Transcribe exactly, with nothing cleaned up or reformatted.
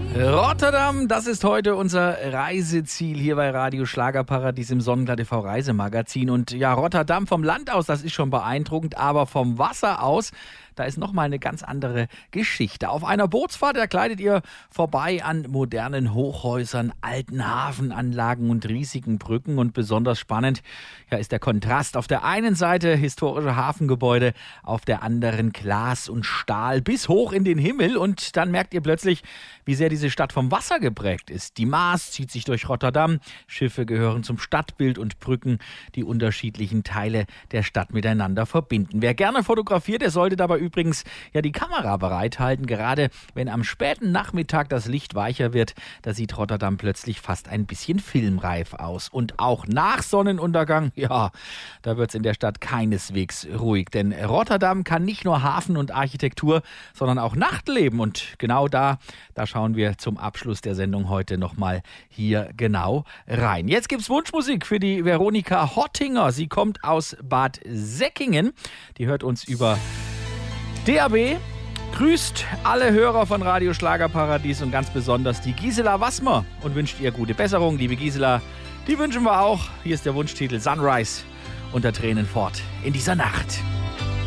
Rotterdam, das ist heute unser Reiseziel hier bei Radio Schlagerparadies im Sonnenblatt T V Reisemagazin. Und ja, Rotterdam vom Land aus, das ist schon beeindruckend, aber vom Wasser aus, da ist nochmal eine ganz andere Geschichte. Auf einer Bootsfahrt, da gleitet ihr vorbei an modernen Hochhäusern, alten Hafenanlagen und riesigen Brücken. Und besonders spannend ja, ist der Kontrast. Auf der einen Seite historische Hafengebäude, auf der anderen Glas und Stahl bis hoch in den Himmel. Und dann merkt ihr plötzlich, wie sehr diese Stadt vom Wasser geprägt ist. Die Maas zieht sich durch Rotterdam, Schiffe gehören zum Stadtbild und Brücken, die unterschiedlichen Teile der Stadt miteinander verbinden. Wer gerne fotografiert, der sollte dabei übrigens ja die Kamera bereithalten. Gerade wenn am späten Nachmittag das Licht weicher wird, da sieht Rotterdam plötzlich fast ein bisschen filmreif aus. Und auch nach Sonnenuntergang, ja, da wird es in der Stadt keineswegs ruhig. Denn Rotterdam kann nicht nur Hafen und Architektur, sondern auch Nachtleben. Und genau da, da schauen wir zum Abschluss der Sendung heute nochmal hier genau rein. Jetzt gibt's Wunschmusik für die Veronika Hottinger. Sie kommt aus Bad Säckingen. Die hört uns über D A B, grüßt alle Hörer von Radio Schlagerparadies und ganz besonders die Gisela Wassmer und wünscht ihr gute Besserung. Liebe Gisela, die wünschen wir auch. Hier ist der Wunschtitel Sunrise unter Tränen fort in dieser Nacht.